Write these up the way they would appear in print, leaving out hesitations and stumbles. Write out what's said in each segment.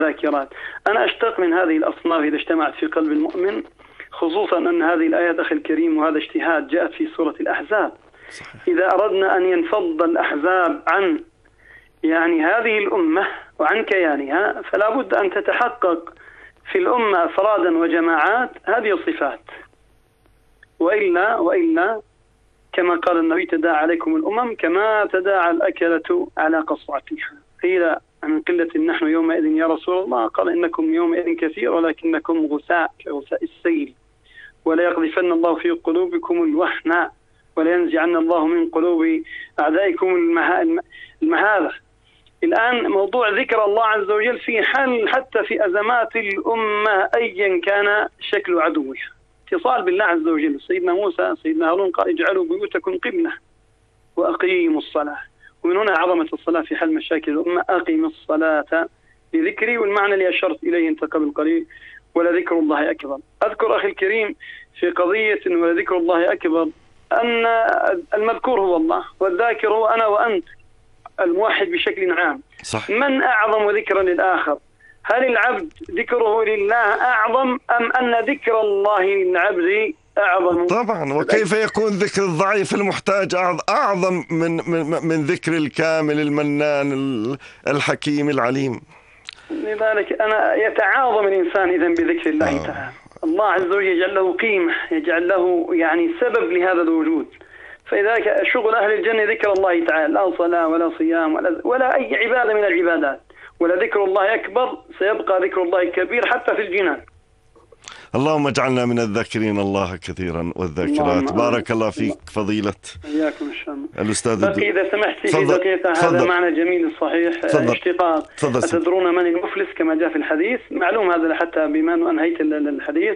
ذاكرات. أنا أشتاق من هذه الأصناف إذا اجتمعت في قلب المؤمن، خصوصا أن هذه الآيات أخي الكريم وهذا اجتهاد جاءت في سورة الأحزاب. صحيح. إذا أردنا أن ينفض الأحزاب عن يعني هذه الأمة وعن كيانها، فلا بد أن تتحقق في الأمة أفرادا وجماعات هذه الصفات، وإلا كما قال النبي تداعى عليكم الأمم كما تداعى الأكلة على قصعتها. قيل عن قلة نحن يومئذ يا رسول الله، قال إنكم يومئذ كثير ولكنكم غثاء كغثاء السيل، ولا يقذفن الله في قلوبكم الوهن ولا ينزعن الله من قلوب أعدائكم المهابة. الآن موضوع ذكر الله عز وجل في حل حتى في أزمات الأمة أيا كان شكل عدوها، اتصال بالله عز وجل. سيدنا موسى سيدنا هارون قال اجعلوا بيوتكم قبلة وأقيموا الصلاة، ومن هنا عظمة الصلاة في حل مشاكل الأمة. أقيم الصلاة لذكري، والمعنى اللي أشرت إليه أنت قبل قليل ولذكر الله أكبر. أذكر أخي الكريم في قضية ولذكر الله أكبر أن المذكور هو الله والذاكر هو أنا وأنت، الموحد بشكل عام. صح. من أعظم ذكرا للآخر؟ هل العبد ذكره لله أعظم أم أن ذكر الله للعبد أعظم؟ طبعا، وكيف يكون ذكر الضعيف المحتاج أعظم من ذكر الكامل المنان الحكيم العليم؟ لذلك أنا يتعاظم الإنسان إذن بذكر الله تعالى. الله عز وجل يجعل له قيمة، يجعل له يعني سبب لهذا الوجود. فإذا شغل أهل الجنة ذكر الله تعالى، لا صلاة ولا صيام ولا أي عبادة من العبادات، ولا ذكر الله أكبر، سيبقى ذكر الله كبير حتى في الجنان. اللهم اجعلنا من الذاكرين الله كثيرا والذاكرات. بارك الله فيك فضيلة إياكم إن شاء الله الأستاذ بقي إذا سمحت في دقيقة. هذا معنى جميل صحيح، اشتقاق. أتدرون من المفلس كما جاء في الحديث؟ معلوم هذا حتى بما أنه أنهيت الحديث.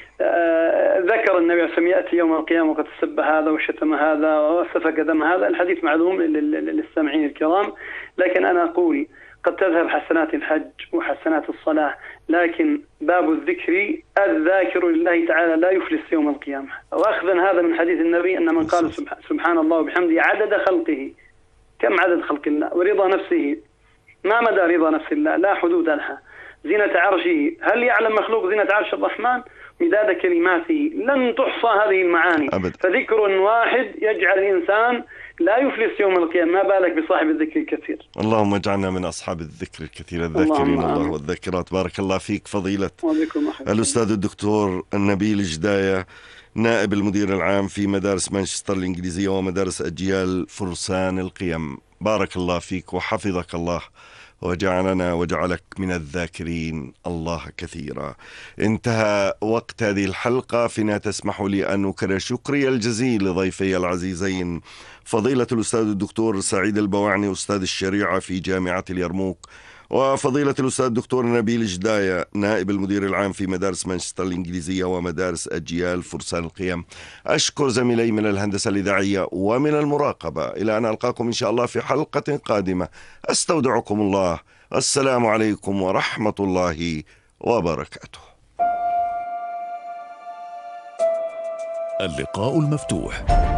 ذكر النبي عليه الصلاة يأتي يوم القيامة وقد سب هذا وشتم هذا وسفك دم هذا. الحديث معلوم للسامعين الكرام، لكن أنا أقول قد تذهب حسنات الحج وحسنات الصلاة، لكن باب الذكر الذاكر لله تعالى لا يفلس يوم القيامة. وأخذا هذا من حديث النبي أن من قال سبحان الله وبحمده عدد خلقه، كم عدد خلق الله، ورضا نفسه، ما مدى رضا نفس الله لا حدود لها، زينة عرشه، هل يعلم مخلوق زينة عرش الرحمن؟ مداد كلماته، لن تحصى هذه المعاني أبدا. فذكر واحد يجعل الإنسان لا يفلس يوم القيامة، ما بالك بصاحب الذكر الكثير. اللهم اجعلنا من أصحاب الذكر الكثير الذاكرين الله والذاكرات. بارك الله فيك فضيلة الأستاذ الدكتور نبيل جداية، نائب المدير العام في مدارس مانشستر الإنجليزية ومدارس أجيال فرسان القيم. بارك الله فيك وحفظك الله وجعلنا وجعلك من الذاكرين الله كثيرا. انتهى وقت هذه الحلقة، فينا تسمح لي أن أكرر شكري الجزيل لضيفي العزيزين فضيلة الأستاذ الدكتور سعيد البواعني أستاذ الشريعة في جامعة اليرموك، وفضيلة الأستاذ الدكتور نبيل جداية نائب المدير العام في مدارس مانشستر الإنجليزية ومدارس أجيال فرسان القيم. أشكر زميلي من الهندسة الإذاعية ومن المراقبة. إلى أن ألقاكم إن شاء الله في حلقة قادمة، أستودعكم الله. السلام عليكم ورحمة الله وبركاته. اللقاء المفتوح.